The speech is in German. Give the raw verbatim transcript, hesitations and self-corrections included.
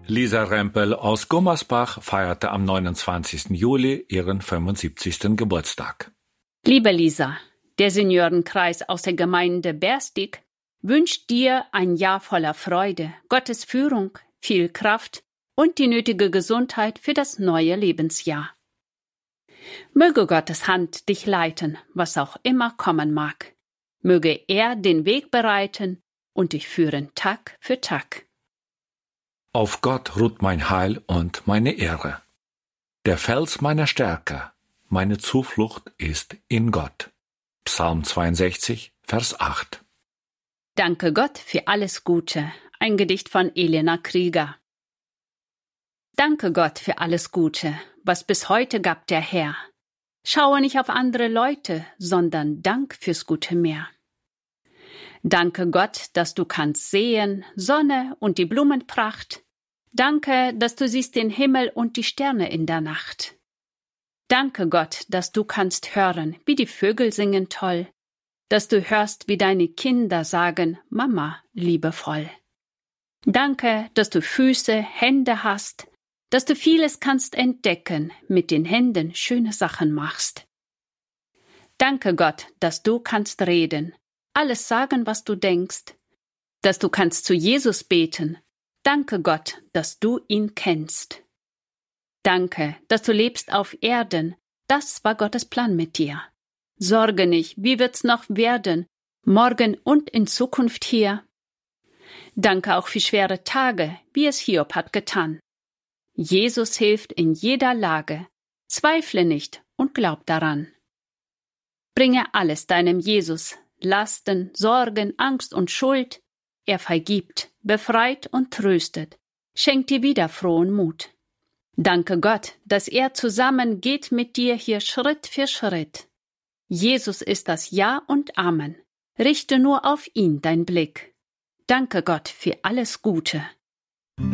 Lisa Rempel aus Gummersbach feierte am neunundzwanzigsten Juli ihren fünfundsiebzigsten Geburtstag. Liebe Lisa, der Seniorenkreis aus der Gemeinde Berstig wünscht dir ein Jahr voller Freude, Gottes Führung, viel Kraft und die nötige Gesundheit für das neue Lebensjahr. Möge Gottes Hand dich leiten, was auch immer kommen mag. Möge er den Weg bereiten und dich führen Tag für Tag. Auf Gott ruht mein Heil und meine Ehre. Der Fels meiner Stärke, meine Zuflucht ist in Gott. Psalm zweiundsechzig, Vers acht. Danke Gott für alles Gute. Ein Gedicht von Elena Krieger. Danke Gott für alles Gute, was bis heute gab der Herr. Schaue nicht auf andere Leute, sondern Dank fürs gute Meer. Danke Gott, dass du kannst sehen, Sonne und die Blumenpracht. Danke, dass du siehst den Himmel und die Sterne in der Nacht. Danke Gott, dass du kannst hören, wie die Vögel singen toll, dass du hörst, wie deine Kinder sagen, Mama, liebevoll. Danke, dass du Füße, Hände hast, dass du vieles kannst entdecken, mit den Händen schöne Sachen machst. Danke Gott, dass du kannst reden, alles sagen, was du denkst, dass du kannst zu Jesus beten. Danke Gott, dass du ihn kennst. Danke, dass du lebst auf Erden, das war Gottes Plan mit dir. Sorge nicht, wie wird's noch werden, morgen und in Zukunft hier. Danke auch für schwere Tage, wie es Hiob hat getan. Jesus hilft in jeder Lage. Zweifle nicht und glaub daran. Bringe alles deinem Jesus, Lasten, Sorgen, Angst und Schuld. Er vergibt, befreit und tröstet, schenkt dir wieder frohen Mut. Danke Gott, dass er zusammen geht mit dir hier Schritt für Schritt. Jesus ist das Ja und Amen. Richte nur auf ihn dein Blick. Danke Gott für alles Gute.